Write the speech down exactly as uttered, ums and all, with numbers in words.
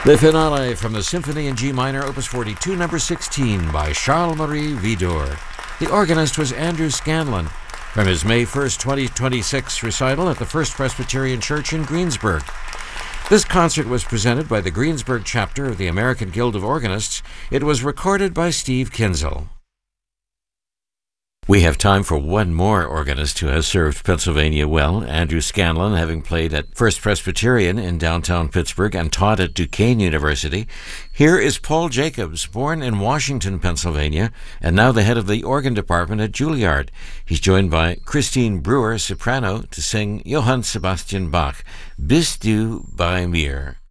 The finale from the Symphony in G minor, Opus forty-two, number sixteen, by Charles-Marie Widor. The organist was Andrew Scanlon, from his May first, twenty twenty-six recital at the First Presbyterian Church in Greensburg. This concert was presented by the Greensburg chapter of the American Guild of Organists. It was recorded by Steve Kinzel. We have time for one more organist who has served Pennsylvania well, Andrew Scanlon, having played at First Presbyterian in downtown Pittsburgh and taught at Duquesne University. Here is Paul Jacobs, born in Washington, Pennsylvania, and now the head of the organ department at Juilliard. He's joined by Christine Brewer, soprano, to sing Johann Sebastian Bach, Bist du bei mir?